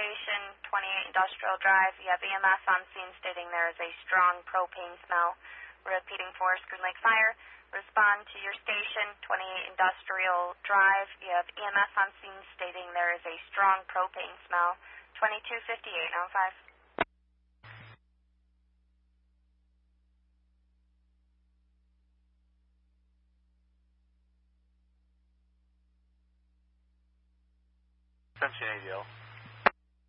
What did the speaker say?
station, 28 Industrial Drive. You have EMS on scene stating there is a strong propane smell. Repeating for Screen Lake Fire. Respond to your station, 28 Industrial Drive. You have EMS on scene stating there is a strong propane smell. 2258 on 5. Ascension ADL.